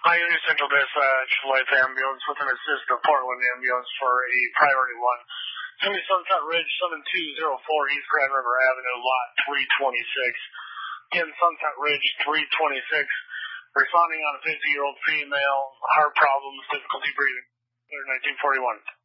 Miami Central Dispatch, Life Ambulance with an assist of Portland Ambulance for a priority 1. It's going to be Sunset Ridge 7204 East Grand River Avenue, lot 326. Again, Sunset Ridge 326. Responding on a 50-year-old female, heart problems, difficulty breathing. 1941.